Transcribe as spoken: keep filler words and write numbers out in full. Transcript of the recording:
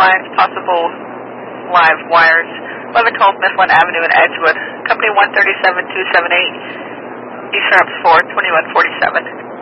lines, possible live wires. eleven twelve Mifflin Avenue in Edgewood. Company one three seven two seven eight. East Ramps four, twenty-one forty-seven.